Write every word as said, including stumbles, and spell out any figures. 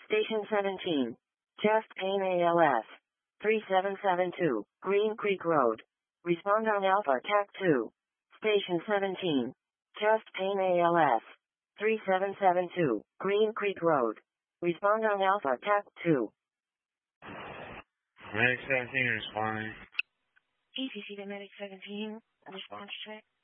Station seventeen. Chest pain A L S. three seven seven two, Green Creek Road. Respond on Alpha T A C two. Station seventeen. Chest pain A L S. three seven seven two, Green Creek Road. Respond on Alpha T A C two. Medic seventeen responding. P C C to Medic seventeen. Response check.